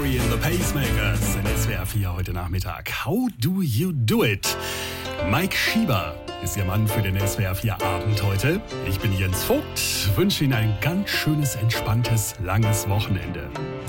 Carey and the Pacemakers in SWR 4 heute Nachmittag. How do you do it? Mike Schieber ist Ihr Mann für den SWR 4 Abend heute. Ich bin Jens Vogt, wünsche Ihnen ein ganz schönes, entspanntes, langes Wochenende.